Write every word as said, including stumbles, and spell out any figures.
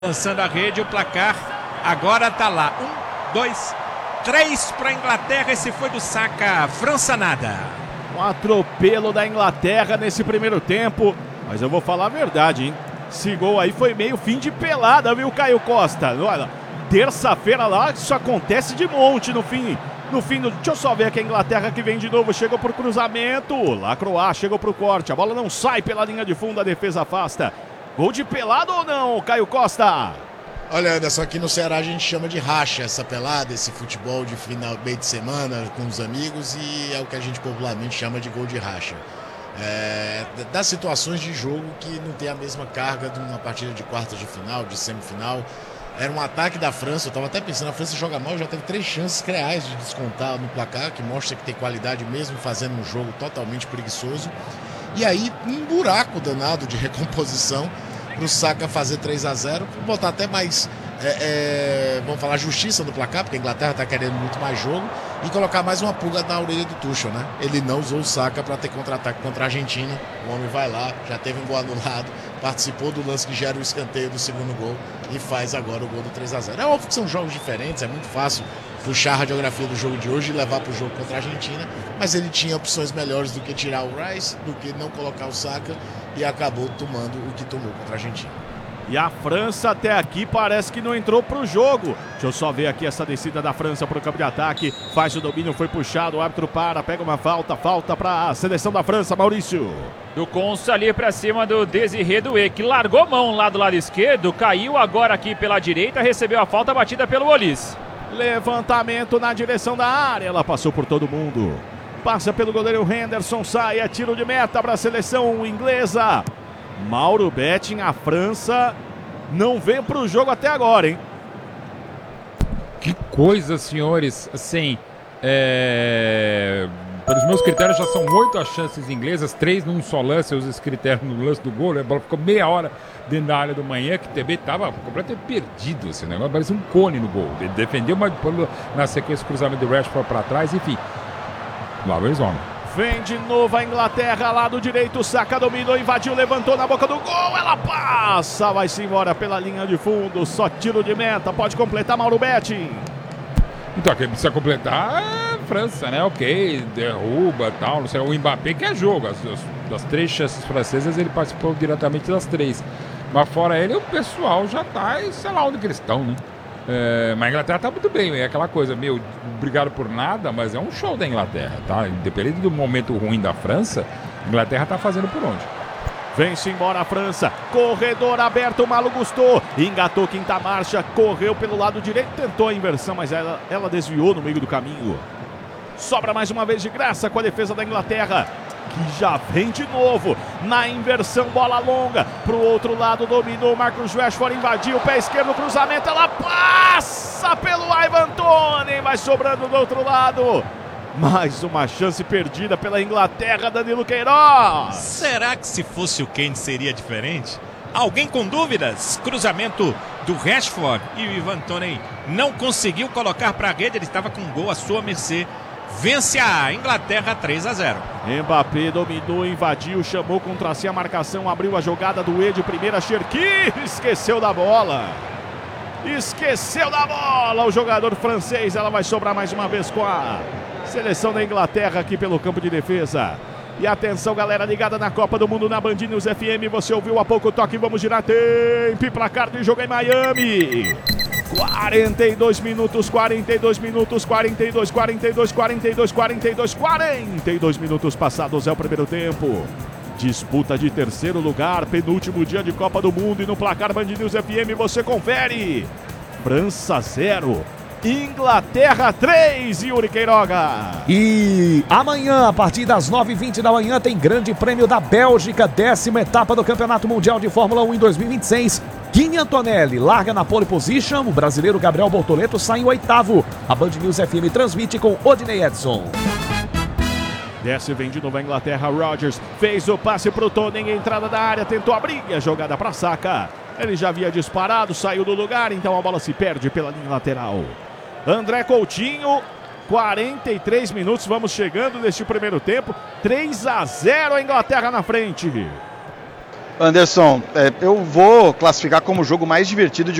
Lançando a rede, o placar agora tá lá. Um, dois, três para a Inglaterra. Esse foi do Saka. França nada. Um atropelo da Inglaterra nesse primeiro tempo. Mas eu vou falar a verdade, hein? Esse gol aí foi meio fim de pelada, viu, Caio Costa? Olha, terça-feira lá, isso acontece de monte no fim. No fim do... Deixa eu só ver aqui a Inglaterra que vem de novo. Chegou pro cruzamento. Lacroix chegou pro corte. A bola não sai pela linha de fundo. A defesa afasta. Gol de pelada ou não, Caio Costa? Olha, Anderson, aqui no Ceará a gente chama de racha essa pelada, esse futebol de final, meio de semana com os amigos, e é o que a gente popularmente chama de gol de racha. É, das situações de jogo que não tem a mesma carga de uma partida de quartas de final, de semifinal. Era um ataque da França, eu estava até pensando, a França joga mal, já teve três chances reais de descontar no placar, que mostra que tem qualidade mesmo fazendo um jogo totalmente preguiçoso. E aí, um buraco danado de recomposição para o Saka fazer três a zero, botar até mais, é, é, vamos falar, justiça no placar, porque a Inglaterra está querendo muito mais jogo, e colocar mais uma pulga na orelha do Tuchel, né? Ele não usou o Saka para ter contra-ataque contra a Argentina, o homem vai lá, já teve um gol anulado, participou do lance que gera o escanteio do segundo gol e faz agora o gol do três a zero. É óbvio que são jogos diferentes, é muito fácil puxar a radiografia do jogo de hoje e levar para o jogo contra a Argentina, mas ele tinha opções melhores do que tirar o Rice, do que não colocar o Saka, e acabou tomando o que tomou contra a Argentina. E a França até aqui parece que não entrou pro jogo. Deixa eu só ver aqui essa descida da França pro campo de ataque. Faz o domínio, foi puxado, o árbitro para, pega uma falta, falta para a seleção da França, Maurício. Do Consa ali para cima do Desiré Doué, que largou mão lá do lado esquerdo, caiu agora aqui pela direita, recebeu a falta batida pelo Olise. Levantamento na direção da área, ela passou por todo mundo. Passa pelo goleiro Henderson, sai, é tiro de meta para a seleção inglesa. Mauro Betting, a França não veio para o jogo até agora, hein? Que coisa, senhores. Assim, é... pelos meus critérios já são oito as chances inglesas, três num só lance, os critérios no lance do gol, né? A bola ficou meia hora dentro da área do Manhã, que também estava completamente perdido esse negócio, parecia um cone no gol. Ele defendeu, mas na sequência o cruzamento do Rashford para trás, enfim. Lá eles vão. Vem de novo a Inglaterra, lado direito, Saka dominou, invadiu, levantou na boca do gol, ela passa, vai-se embora pela linha de fundo, só tiro de meta, pode completar Mauro Betting. Então, quem precisa completar é a França, né? Ok, derruba e tal, não sei, o Mbappé quer jogo, as, as, das três chances francesas ele participou diretamente das três, mas fora ele o pessoal já tá, sei lá onde que eles estão, né? É, mas a Inglaterra tá muito bem, é aquela coisa, meu, obrigado por nada, mas é um show da Inglaterra, tá? Independente do momento ruim da França, a Inglaterra tá fazendo por onde. Vem-se embora a França, corredor aberto, o Malo gostou, engatou quinta marcha, correu pelo lado direito, tentou a inversão, mas ela, ela desviou no meio do caminho. Sobra mais uma vez de graça com a defesa da Inglaterra, que já vem de novo na inversão, bola longa pro outro lado, dominou, Marcus Rashford invadiu, pé esquerdo, cruzamento, ela passa pelo Ivan Toney, vai sobrando do outro lado. Mais uma chance perdida pela Inglaterra, Danilo Queiroz. Será que se fosse o Kane seria diferente? Alguém com dúvidas? Cruzamento do Rashford e o Ivan Toney não conseguiu colocar para a rede, ele estava com um gol à sua mercê. Vence a Inglaterra três a zero. Mbappé dominou, invadiu, chamou contra si a marcação, abriu a jogada do E de primeira, Cherki esqueceu da bola. Esqueceu da bola o jogador francês, ela vai sobrar mais uma vez com a seleção da Inglaterra aqui pelo campo de defesa. E atenção, galera ligada na Copa do Mundo na Band News F M, você ouviu há pouco o toque, vamos girar tempo e placar do jogo em Miami. quarenta e dois minutos, quarenta e dois minutos, quarenta e dois, quarenta e dois, quarenta e dois, quarenta e dois, quarenta e dois minutos passados é o primeiro tempo. Disputa de terceiro lugar, penúltimo dia de Copa do Mundo, e no placar Band News F M você confere. França zero, Inglaterra três, Yuri Queiroga. E amanhã, a partir das nove e vinte da manhã, tem Grande Prêmio da Bélgica, décima etapa do Campeonato Mundial de Fórmula um em dois mil e vinte e seis. Kimi Antonelli larga na pole position, o brasileiro Gabriel Bortoleto sai em oitavo. A Band News F M transmite com Odinei Edson. Desce, vem de novo a Inglaterra, Rodgers fez o passe pro Tony, entrada da área, tentou abrir a jogada para Saka. Ele já havia disparado, saiu do lugar, então a bola se perde pela linha lateral. André Coutinho, quarenta e três minutos, vamos chegando neste primeiro tempo, três a zero a Inglaterra na frente. Anderson, é, eu vou classificar como o jogo mais divertido de